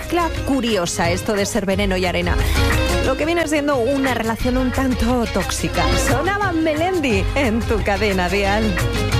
mezcla curiosa esto de ser veneno y arena. Lo que viene siendo una relación un tanto tóxica. Sonaba Melendi en tu cadena dial.